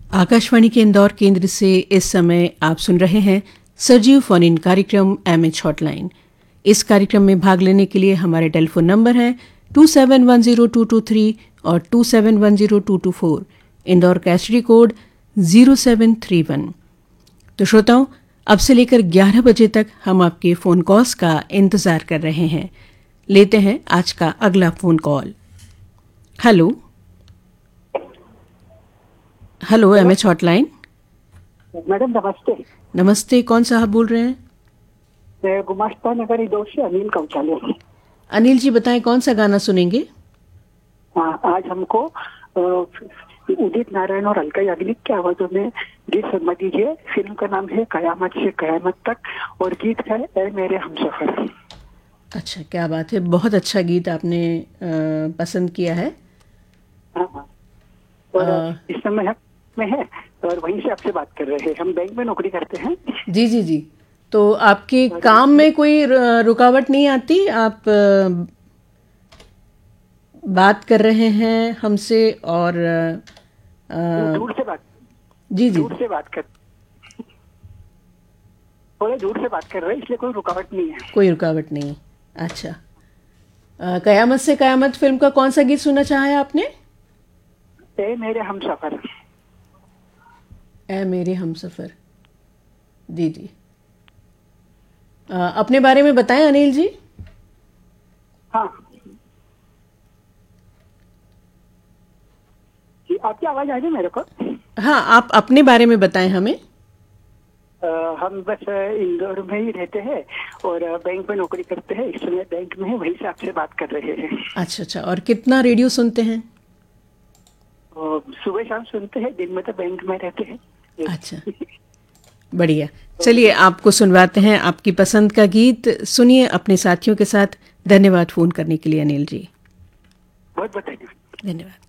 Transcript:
आकाशवाणी के इंदौर केंद्र से इस समय आप सुन रहे हैं सजीव फोन इन कार्यक्रम एमएच हॉटलाइन। इस कार्यक्रम में भाग लेने के लिए हमारे टेलीफोन नंबर हैं 27102223 और 27102224, इंदौर का एसटीडी कोड 0731। तो श्रोताओं, अब से लेकर 11 बजे तक हम आपके फ़ोन कॉल्स का इंतज़ार कर रहे हैं। लेते हैं आज का अगला phone call. Hello hello, MH hotline. Madam नमस्ते। नमस्ते, कौन साहब बोल रहे हैं? मैं गुमाश्ता नगर इंदौर से अनिल कौचाले हूँ। अनिल जी, बताएं कौन सा गाना सुनेंगे? आज हमको उदित नारायण और अलका याग्निक की आवाजों में गीत सुनवा दीजिए। फिल्म का नाम है कयामत से कयामत तक और गीत है ए मेरे हमसफर। अच्छा, क्या बात है, बहुत अच्छा गीत आपने पसंद किया है। हाँ, और इस समय हम में है और वहीं से आपसे बात कर रहे हैं। हम बैंक में नौकरी करते हैं। जी जी जी। तो आपके काम में कोई रुकावट नहीं आती? आप बात कर रहे हैं हमसे और दूर से बात जी जी दूर से बात कर थोड़े दूर से बात कर रहे हैं, इसलिए कोई रुकावट नहीं है। कोई रुकावट नहीं। अच्छा, कयामत से कयामत फिल्म का कौन सा गीत सुनना चाहा है आपने? ए मेरे हमसफर। ए मेरे हमसफर। जी जी। अपने बारे में बताएं अनिल जी। हाँ जी, आपकी आवाज आ रही है मेरे को? हाँ, आप अपने बारे में बताएं हमें। हम बस इंदौर में ही रहते हैं और बैंक में नौकरी करते हैं। इस समय बैंक में है, वहीं से आपसे बात कर रहे हैं। अच्छा अच्छा, और कितना रेडियो सुनते हैं? सुबह शाम सुनते हैं, दिन में तो बैंक में रहते हैं। अच्छा, बढ़िया। चलिए, आपको सुनवाते हैं आपकी पसंद का गीत। सुनिए अपने साथियों के साथ। धन्यवाद फ़ोन करने के लिए अनिल जी। बहुत बहुत धन्यवाद। धन्यवाद।